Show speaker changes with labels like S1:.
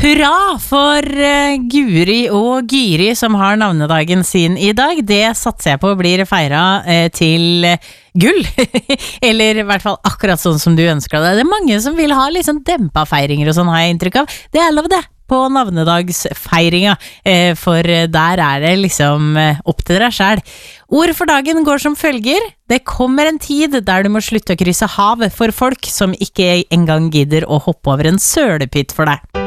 S1: Hurra for Guri og Gyri som har navnedagen sin i dag. Det satser jeg på blir feiret til gull. Eller i hvert fall akkurat sånn som du ønsker det. Det er mange som vil ha litt sånn dempa feiringer og sånn, har jeg inntrykk av. Det er lov det på navnedagsfeiringa, for der er det liksom opp til deg selv. Ord for dagen går som følger. Det kommer en tid der du må slutte å krysse hav for folk som ikke engang gidder å hoppe over en sølepytt for deg.